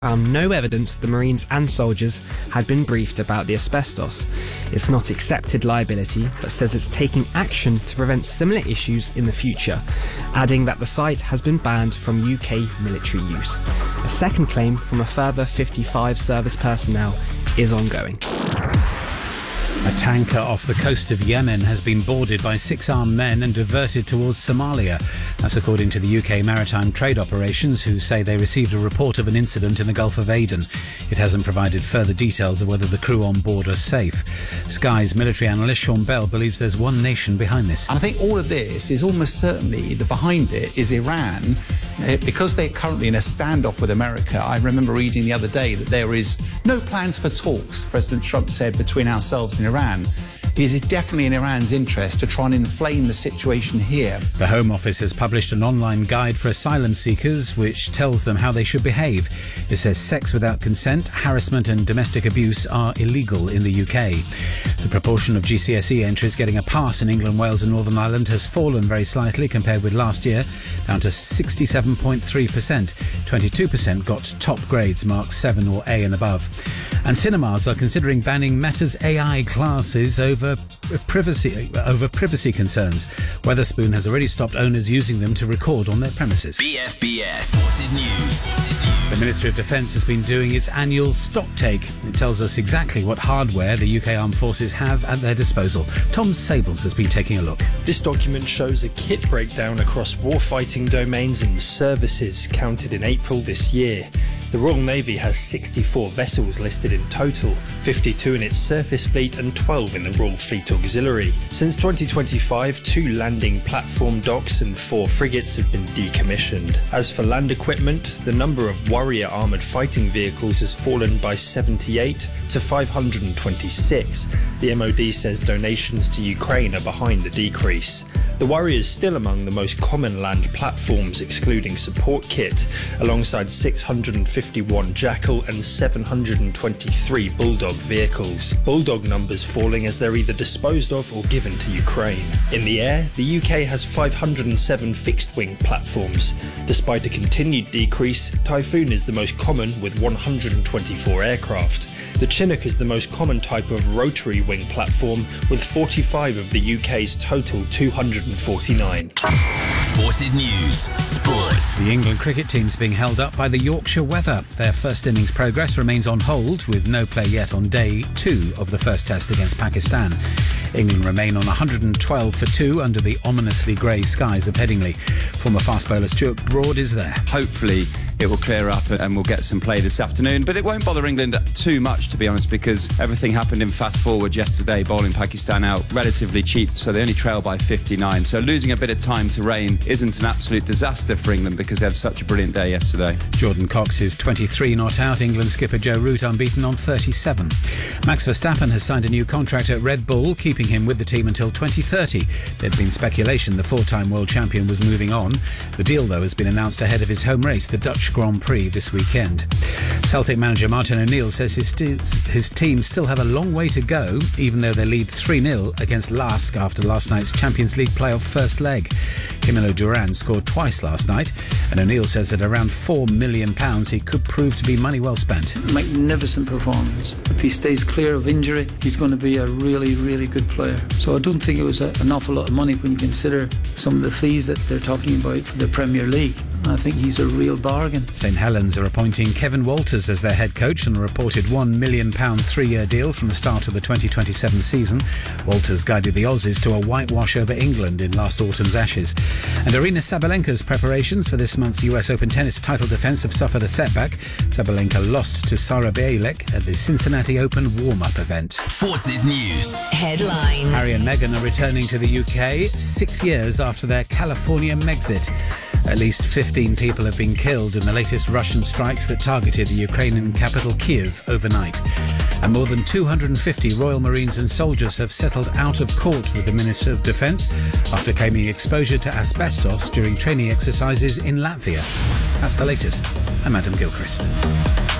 found no evidence the Marines and soldiers had been briefed about the asbestos. It's not accepted liability, but says it's taking action to prevent similar issues in the future, adding that the site has been banned from UK military use. A second claim from a further 55 service personnel is ongoing. A tanker off the coast of Yemen has been boarded by 6 armed men and diverted towards Somalia. That's according to the UK Maritime Trade Operations, who say they received a report of an incident in the Gulf of Aden. It hasn't provided further details of whether the crew on board are safe. Sky's military analyst Sean Bell believes there's one nation behind this. And I think all of this is almost certainly, behind it is Iran. Because they're currently in a standoff with America, I remember reading the other day that there is no plans for talks, President Trump said, between ourselves and Iran. It is definitely in Iran's interest to try and inflame the situation here. The Home Office has published an online guide for asylum seekers which tells them how they should behave. It says sex without consent, harassment and domestic abuse are illegal in the UK. The proportion of GCSE entries getting a pass in England, Wales and Northern Ireland has fallen very slightly compared with last year, down to 67.3%. 22% got top grades marked 7 or A and above. And cinemas are considering banning Meta's AI classes over privacy concerns. Weatherspoon has already stopped owners using them to record on their premises. BFBS Forces News. The Ministry of Defence has been doing its annual stock take. It tells us exactly what hardware the UK Armed Forces have at their disposal. Tom Sables has been taking a look. This document shows a kit breakdown across warfighting domains and services counted in April this year. The Royal Navy has 64 vessels listed in total, 52 in its surface fleet and 12 in the Royal Fleet Auxiliary. Since 2025, 2 landing platform docks and 4 frigates have been decommissioned. As for land equipment, the number of Warrior armoured fighting vehicles has fallen by 78 to 526. The MOD says donations to Ukraine are behind the decrease. The Warrior is still among the most common land platforms, excluding support kit, alongside 651 Jackal and 723 Bulldog vehicles. Bulldog numbers falling as they're either disposed of or given to Ukraine. In the air, the UK has 507 fixed-wing platforms. Despite a continued decrease, Typhoon is the most common with 124 aircraft. The Chinook is the most common type of rotary wing platform with 45 of the UK's total 249. Forces News. Sports. The England cricket team's being held up by the Yorkshire weather. Their first innings progress remains on hold with no play yet on day 2 of the first test against Pakistan. England remain on 112 for 2 under the ominously grey skies of Headingley. Former fast bowler Stuart Broad is there. Hopefully it will clear up and we'll get some play this afternoon, but it won't bother England too much, to be honest, because everything happened in fast forward yesterday, bowling Pakistan out relatively cheap, so they only trail by 59. So losing a bit of time to rain isn't an absolute disaster for England because they had such a brilliant day yesterday. Jordan Cox is 23 not out. England skipper Joe Root unbeaten on 37. Max Verstappen has signed a new contract at Red Bull, keeping him with the team until 2030. There'd been speculation the 4-time world champion was moving on. The deal, though, has been announced ahead of his home race, the Dutch Grand Prix, this weekend. Celtic manager Martin O'Neill says his team still have a long way to go, even though they lead 3-0 against Lask after last night's Champions League playoff first leg. Camilo Duran scored twice last night, and O'Neill says at around £4 million he could prove to be money well spent. Magnificent performance. If he stays clear of injury, he's going to be a really, really good player. So I don't think it was an awful lot of money when you consider some of the fees that they're talking about for the Premier League. I think he's a real bargain. St Helens are appointing Kevin Walters as their head coach on a reported £1 million 3-year deal from the start of the 2027 season. Walters guided the Aussies to a whitewash over England in last autumn's Ashes. And Aryna Sabalenka's preparations for this month's US Open tennis title defence have suffered a setback. Sabalenka lost to Sara Bialek at the Cincinnati Open warm-up event. Forces News. Headlines. Harry and Meghan are returning to the UK 6 years after their California Megxit. At least 15 people have been killed in the latest Russian strikes that targeted the Ukrainian capital Kyiv overnight. And more than 250 Royal Marines and soldiers have settled out of court with the Minister of Defence after claiming exposure to asbestos during training exercises in Latvia. That's the latest. I'm Adam Gilchrist.